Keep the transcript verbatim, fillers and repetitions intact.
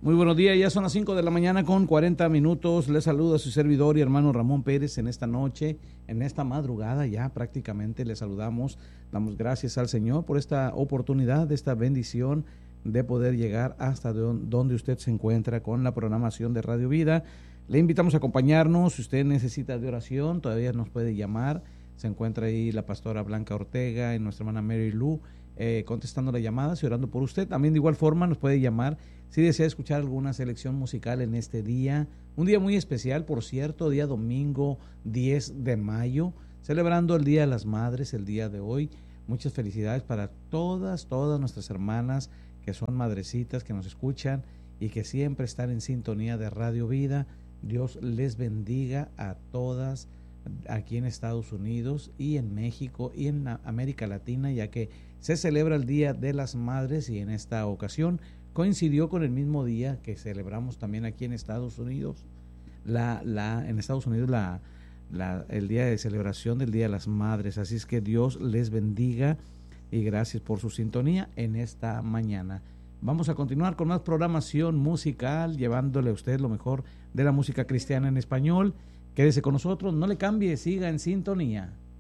Muy buenos días, ya son las cinco de la mañana con cuarenta minutos. Les saluda su servidor y hermano Ramón Pérez en esta noche, en esta madrugada ya prácticamente. Les saludamos, damos gracias al Señor por esta oportunidad, esta bendición de poder llegar hasta donde usted se encuentra con la programación de Radio Vida. Le invitamos a acompañarnos. Si usted necesita de oración, todavía nos puede llamar. Se encuentra ahí la pastora Blanca Ortega y nuestra hermana Mary Lou eh, contestando las llamadas y orando por usted. También de igual forma nos puede llamar si desea escuchar alguna selección musical en este día. Un día muy especial, por cierto, día domingo diez de mayo, celebrando el Día de las Madres el día de hoy. Muchas felicidades para todas, todas nuestras hermanas que son madrecitas, que nos escuchan y que siempre están en sintonía de Radio Vida. Dios les bendiga a todas aquí en Estados Unidos y en México y en América Latina, ya que se celebra el Día de las Madres y en esta ocasión coincidió con el mismo día que celebramos también aquí en Estados Unidos, la, la, en Estados Unidos la, la, el día de celebración del Día de las Madres. Así es que Dios les bendiga y gracias por su sintonía en esta mañana. Vamos a continuar con más programación musical, llevándole a usted lo mejor de la música cristiana en español. Quédese con nosotros, no le cambie, siga en sintonía.